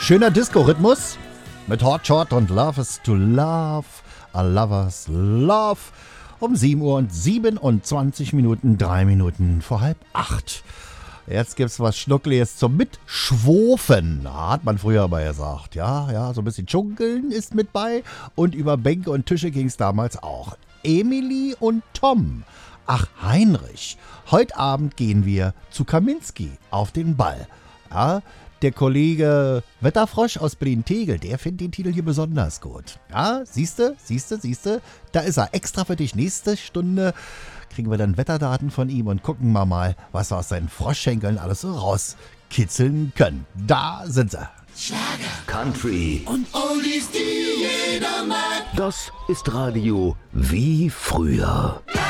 Schöner Disco-Rhythmus mit Hot Shot und Love is to Love, a Lover's Love. Um 7 Uhr und 27 Minuten, 3 Minuten vor 7:30. Jetzt gibt's was Schnuckliges zum Mitschwofen, hat man früher aber gesagt. Ja, so ein bisschen Dschungeln ist mit bei und über Bänke und Tische ging's damals auch. Emily und Tom. Ach, Heinrich. Heute Abend gehen wir zu Kaminski auf den Ball. Ja, der Kollege Wetterfrosch aus Berlin-Tegel, der findet den Titel hier besonders gut. Ja, siehste, da ist er extra für dich. Nächste Stunde kriegen wir dann Wetterdaten von ihm und gucken mal, was wir aus seinen Froschschenkeln alles so rauskitzeln können. Da sind sie. Schlager, Country und Oldies, die jeder mag. Das ist Radio wie früher.